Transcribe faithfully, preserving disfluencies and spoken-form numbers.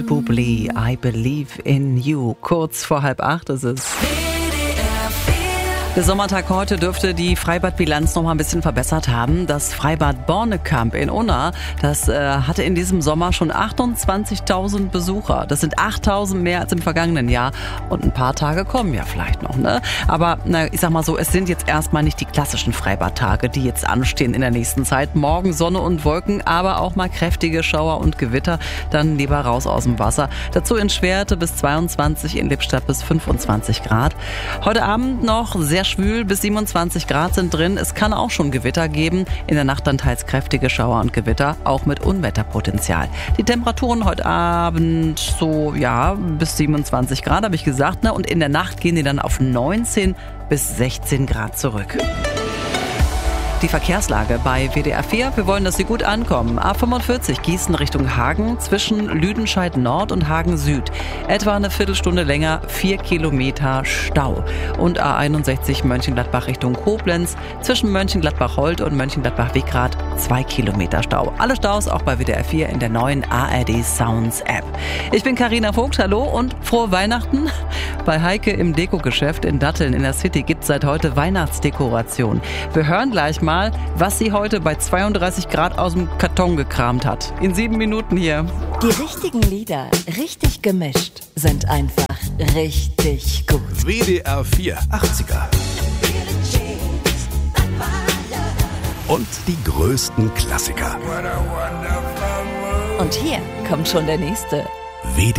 Michael Bublé, I Believe in You. Kurz vor halb acht ist es. Der Sommertag heute dürfte die Freibadbilanz noch mal ein bisschen verbessert haben. Das Freibad Bornekamp in Unna, das äh, hatte in diesem Sommer schon achtundzwanzigtausend Besucher. Das sind achttausend mehr als im vergangenen Jahr. Und ein paar Tage kommen ja vielleicht noch, ne? Aber na, ich sag mal so, es sind jetzt erstmal nicht die klassischen Freibadtage, die jetzt anstehen in der nächsten Zeit. Morgen Sonne und Wolken, aber auch mal kräftige Schauer und Gewitter. Dann lieber raus aus dem Wasser. Dazu in Schwerte bis zweiundzwanzig, in Lippstadt bis fünfundzwanzig Grad. Heute Abend noch sehr schwül, bis siebenundzwanzig Grad sind drin. Es kann auch schon Gewitter geben. In der Nacht dann teils kräftige Schauer und Gewitter, auch mit Unwetterpotenzial. Die Temperaturen heute Abend so, ja, bis siebenundzwanzig Grad, habe ich gesagt, ne? Und in der Nacht gehen die dann auf neunzehn bis sechzehn Grad zurück. Die Verkehrslage bei W D R vier. Wir wollen, dass Sie gut ankommen. A fünfundvierzig Gießen Richtung Hagen zwischen Lüdenscheid Nord und Hagen Süd. Etwa eine Viertelstunde länger, vier Kilometer Stau. Und A einundsechzig Mönchengladbach Richtung Koblenz zwischen Mönchengladbach-Holt und Mönchengladbach-Wickrath zwei Kilometer Stau. Alle Staus auch bei W D R vier in der neuen A R D Sounds App. Ich bin Carina Vogt, hallo und frohe Weihnachten. Bei Heike im Dekogeschäft in Datteln in der City gibt es seit heute Weihnachtsdekoration. Wir hören gleich mal, was sie heute bei zweiunddreißig Grad aus dem Karton gekramt hat. In sieben Minuten hier. Die richtigen Lieder, richtig gemischt, sind einfach richtig gut. W D R vier achtziger. Und die größten Klassiker. Und hier kommt schon der nächste. W D R